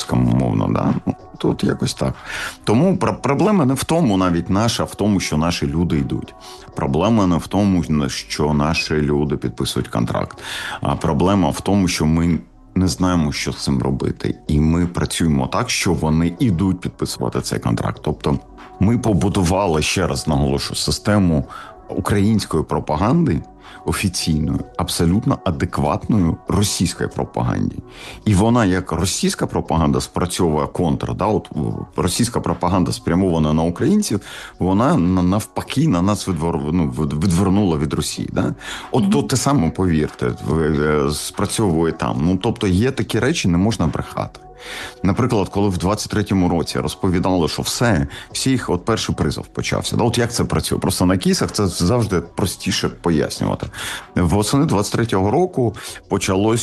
Покровському, умовно, да? Ну, тут якось так. Тому проблема не в тому, навіть наша, в тому, що наші люди йдуть. Проблема не в тому, що наші люди підписують контракт. А проблема в тому, що ми не знаємо, що з цим робити. І ми працюємо так, що вони йдуть підписувати цей контракт. Тобто ми побудували, ще раз наголошу, систему української пропаганди, офіційною, абсолютно адекватною російській пропаганді. І вона, як російська пропаганда, спрацьовує контр. Да? От російська пропаганда спрямована на українців, вона навпаки на нас відвернула від Росії. Да? От то те саме, повірте, спрацьовує там. Ну, тобто є такі речі, не можна брехати. Наприклад, коли в 23-му році розповідали, що всіх, от перший призов почався. Да, от як це працює? Просто на кейсах це завжди простіше пояснювати. Восени 23-го року почалось,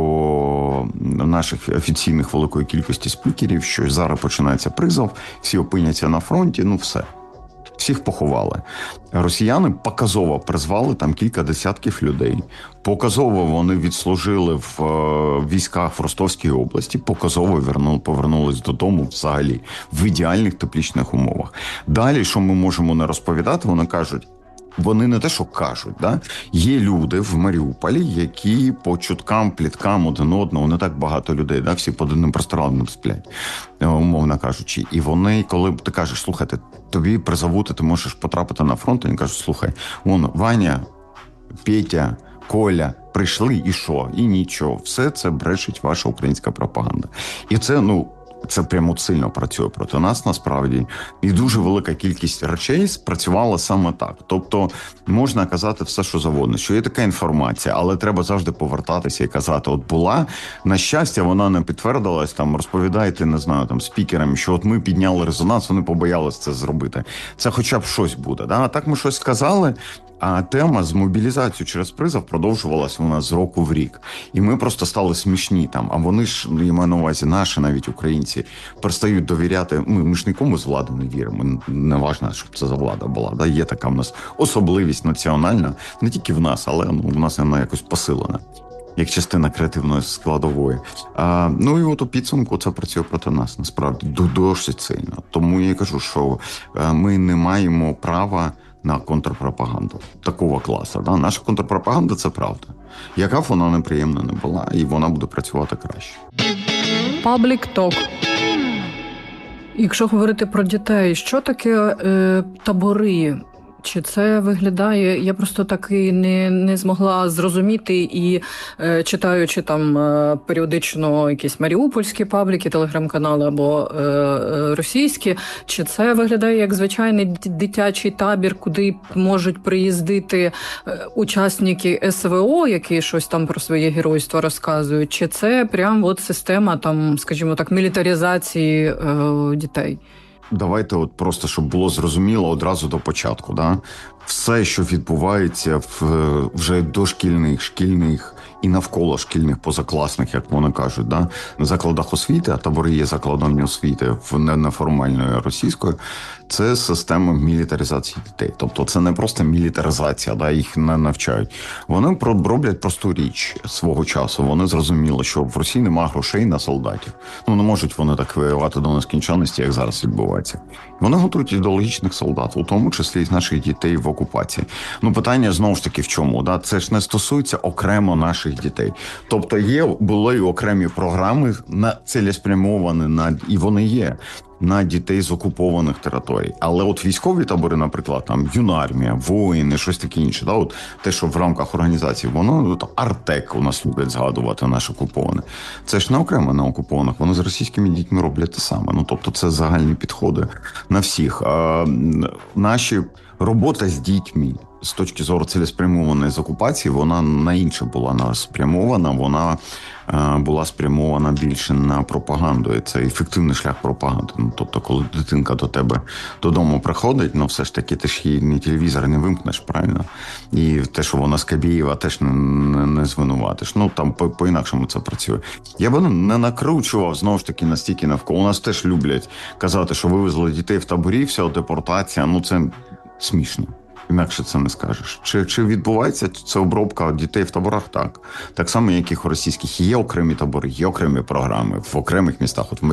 що наших офіційних великої кількості спікерів, що зараз починається призов, всі опиняться на фронті, ну все. Всіх поховали. Росіяни показово призвали там кілька десятків людей. Показово вони відслужили в військах в Ростовській області. Показово повернулись додому взагалі в ідеальних теплічних умовах. Далі, що ми можемо не розповідати, вони кажуть, вони не те, що кажуть, да? Є люди в Маріуполі, які по чуткам, пліткам один одного, не так багато людей, да? Всі під одним простирадлом сплять, умовно кажучи. І вони, коли ти кажеш, слухайте, тобі призовути, ти можеш потрапити на фронт, вони кажуть, слухай, вон, Ваня, Петя, Коля прийшли і що? І нічого. Все це брешить ваша українська пропаганда. І це, це прямо сильно працює проти нас, насправді. І дуже велика кількість речей спрацювала саме так. Тобто можна казати все, що завгодно, що є така інформація, але треба завжди повертатися і казати, от була, на щастя, вона не підтвердилась, там, розповідайте, не знаю, там, спікерам, що от ми підняли резонанс, вони побоялись це зробити. Це хоча б щось буде, да? А так ми щось сказали, а тема з мобілізацією через призов продовжувалася у нас з року в рік. І ми просто стали смішні там. А вони ж, я маю на увазі, наші навіть українці, перестають довіряти. Ми ж нікому з влади не віримо. Не важливо, щоб це за влада була. Да? Є така в нас особливість національна, не тільки в нас, але в нас вона якось посилена, як частина креативної складової. Ну і от у підсумку це працює проти нас, насправді, досить сильно. Тому я кажу, що ми не маємо права на контрпропаганду такого класу. Да? Наша контрпропаганда – це правда. Яка б вона неприємна не була, і вона буде працювати краще. Паблік ток. Якщо говорити про дітей, що таке табори? Чи це виглядає, я просто таки не змогла зрозуміти і читаючи там періодично якісь маріупольські пабліки, телеграм-канали або російські, чи це виглядає як звичайний дитячий табір, куди можуть приїздити учасники СВО, які щось там про своє геройство розказують, чи це прям от система там, скажімо так, мілітаризації дітей? Давайте от просто, щоб було зрозуміло одразу до початку. Да? Все, що відбувається в вже дошкільних, шкільних і навколо шкільних, позакласних, як вони кажуть, да? На закладах освіти, а табори є закладами освіти в неформальної російської, це система мілітаризації дітей. Тобто це не просто мілітаризація, да? Їх не навчають. Вони роблять просту річ свого часу. Вони зрозуміли, що в Росії немає грошей на солдатів. Не можуть вони так воювати до нескінченності, як зараз відбувається. Вони готують ідеологічних солдат, у тому числі і наших дітей в окупації. Питання знову ж таки в чому? Да? Це ж не стосується окремо наших дітей. Тобто були окремі програми цілеспрямовані і вони є на дітей з окупованих територій. Але от військові табори, наприклад, там юнармія, воїни, щось таке інше, да? От те, що в рамках організації, воно Артек у нас люблять згадувати, наш окупований. Це ж не окремо на окупованих, вони з російськими дітьми роблять те саме. Тобто це загальні підходи на всіх. Наші робота з дітьми з точки зору цілеспрямованої з окупації, вона на інше була спрямована, вона була спрямована більше на пропаганду. І це ефективний шлях пропаганди. Тобто, коли дитинка до тебе додому приходить, все ж таки ти ж її ні телевізор не вимкнеш, правильно? І те, що вона з Кабєєва, теж не звинуватиш. Там по-інакшому це працює. Я би не накручував, знову ж таки, настільки навколо. У нас теж люблять казати, що вивезли дітей в таборі, вся депортація. Це смішно. Інакше це не скажеш. Чи відбувається це обробка дітей в таборах? Так. Так само, як і в російських. Є окремі табори, є окремі програми в окремих містах. От